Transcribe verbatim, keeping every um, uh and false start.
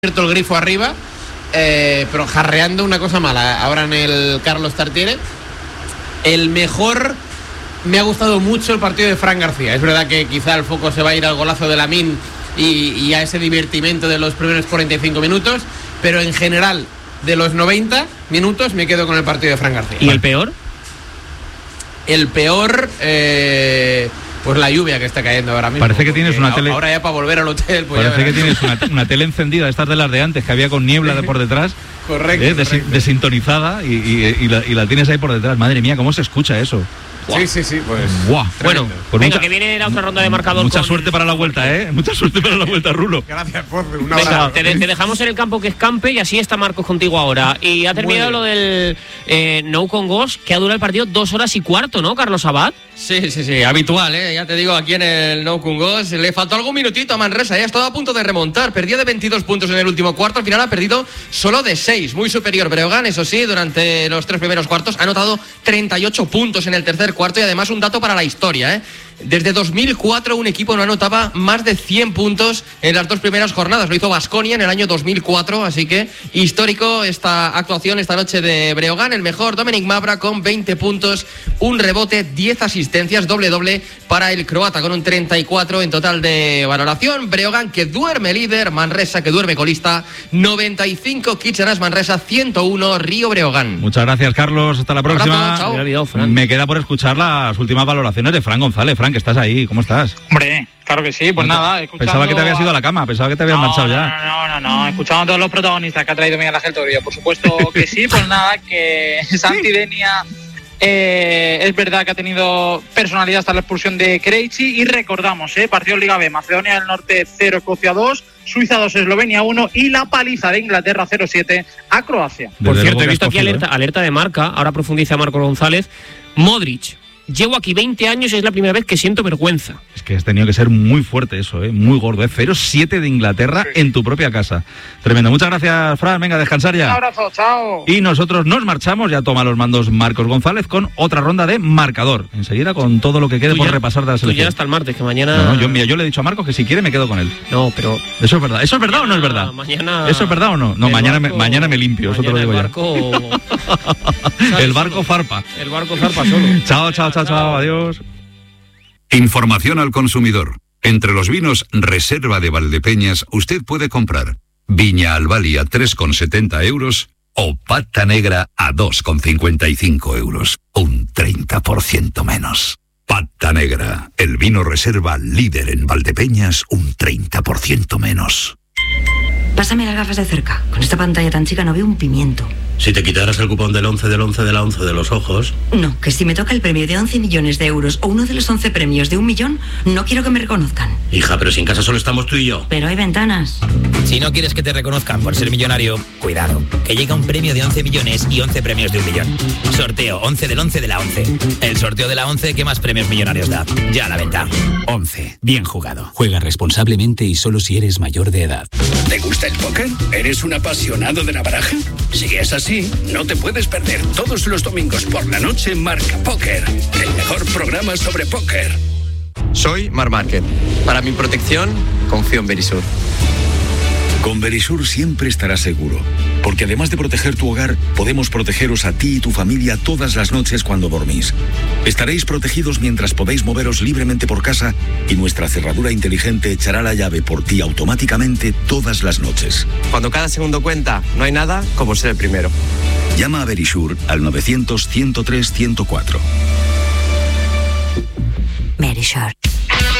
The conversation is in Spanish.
abierto el grifo arriba, eh, pero jarreando una cosa mala ahora en el Carlos Tartiere. El mejor, me ha gustado mucho el partido de Fran García. Es verdad que quizá el foco se va a ir al golazo de Lamine y, y a ese divertimento de los primeros cuarenta y cinco minutos, pero en general de los noventa minutos me quedo con el partido de Fran García. ¿Y el peor? El peor, eh, pues la lluvia que está cayendo ahora mismo. Parece que tienes una tele. Ahora ya para volver al hotel. Pues Parece que tienes una, una tele encendida, estas de las de antes, que había con niebla de por detrás. Correcto, eh, correcto. Des, desintonizada y, y, y, la, y la tienes ahí por detrás. Madre mía, ¿cómo se escucha eso? Sí, sí, sí, pues. Buah. Bueno, Pues venga, mucha, que viene la otra ronda de marcador. Mucha con... suerte para la vuelta, ¿eh? Mucha suerte para la vuelta, Rulo. Gracias, por un Venga, abrazo. te, de, te dejamos en el campo que es campe y así está Marcos contigo ahora. Y ha terminado lo del eh, No Con Ghost, que ha durado el partido dos horas y cuarto, ¿no, Carlos Abad? Sí, sí, sí, habitual, ¿eh? Ya te digo, aquí en el No Con Ghost le faltó algún minutito a Manresa, ya estaba a punto de remontar, perdía de veintidós puntos en el último cuarto, al final ha perdido solo de seis, muy superior Breogán, eso sí, durante los tres primeros cuartos ha anotado treinta y ocho puntos en el tercer cuarto y además un dato para la historia, ¿eh? Desde dos mil cuatro un equipo no anotaba más de cien puntos en las dos primeras jornadas. Lo hizo Baskonia en el año dos mil cuatro, así que histórico esta actuación esta noche de Breogán. El mejor, Dominic Mavra, con veinte puntos, un rebote, diez asistencias, doble doble para el croata, con un treinta y cuatro en total de valoración. Breogán que duerme líder, Manresa que duerme colista, noventa y cinco Kitchener Manresa, ciento uno Río Breogán. Muchas gracias, Carlos. Hasta la próxima. Abrazo, chao. Me, olvidado, Fran. Me queda por escuchar las últimas valoraciones de Fran González. Fran, que estás ahí, ¿cómo estás? Hombre, claro que sí, pues nada, escuchando... Pensaba que te habías ido a la cama, pensaba que te habías no, marchado no, ya. No, no, no, no, escuchando a todos los protagonistas que ha traído Miguel Ángel Toribio, por supuesto que sí, pues nada, que Santi Denia eh, es verdad que ha tenido personalidad hasta la expulsión de Krejci y recordamos, eh, partido Liga B, Macedonia del Norte cero, Escocia dos, Suiza dos, Eslovenia uno y la paliza de Inglaterra cero siete a Croacia. Por Desde cierto, luego he que visto has aquí cogido, alerta, ¿eh? alerta de marca, ahora profundiza Marcos González. Modric, llevo aquí veinte años y es la primera vez que siento vergüenza. Es que has tenido que ser muy fuerte eso, ¿eh? Muy gordo, ¿eh? cero siete de Inglaterra en tu propia casa. Tremendo. Muchas gracias, Fran. Venga, a descansar ya. Un abrazo, chao. Y nosotros nos marchamos, ya toma los mandos Marcos González con otra ronda de marcador. Enseguida con todo lo que quede Tú por ya- repasar de la Tú ya selección. hasta el martes, que mañana... No, no, yo, mira, yo le he dicho a Marcos que si quiere me quedo con él. No, pero... ¿Eso es verdad? ¿Eso es verdad o no es verdad? Mañana... ¿Eso es verdad o no? No, el mañana, barco- me, mañana me limpio, eso te lo digo mañana ya. el barco... El barco farpa. El barco zarpa solo. Chao, chao, chao, chao, adiós. Información al consumidor. Entre los vinos Reserva de Valdepeñas usted puede comprar Viña Albali a tres con setenta euros o Pata Negra a dos con cincuenta y cinco euros. Un treinta por ciento menos. Pata Negra, el vino Reserva líder en Valdepeñas, un treinta por ciento menos. Pásame las gafas de cerca. Con esta pantalla tan chica no veo un pimiento. Si te quitaras el cupón del once del once de la once de los ojos... No, que si me toca el premio de once millones de euros o uno de los once premios de un millón, no quiero que me reconozcan. Hija, pero si en casa solo estamos tú y yo. Pero hay ventanas. Si no quieres que te reconozcan por ser millonario, cuidado, que llega un premio de once millones y once premios de un millón. Sorteo once del once de la once. El sorteo de la once que más premios millonarios da. Ya a la venta. once. Bien jugado. Juega responsablemente y solo si eres mayor de edad. ¿Te gusta el póker? ¿Eres un apasionado de la baraja? Si es así, no te puedes perder todos los domingos por la noche Marca Póker, el mejor programa sobre póker. Soy Mar Márquez. Para mi protección, confío en Verisur. Con Verisur siempre estarás seguro, porque además de proteger tu hogar, podemos protegeros a ti y tu familia todas las noches cuando dormís. Estaréis protegidos mientras podéis moveros libremente por casa y nuestra cerradura inteligente echará la llave por ti automáticamente todas las noches. Cuando cada segundo cuenta, no hay nada como ser el primero. Llama a Verisur al novecientos, ciento tres, ciento cuatro. Verisur.